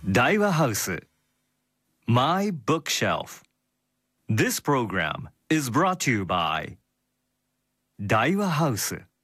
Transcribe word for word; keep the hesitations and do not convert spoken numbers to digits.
大和ハウス My Bookshelf. This program is brought to you by 大和ハウス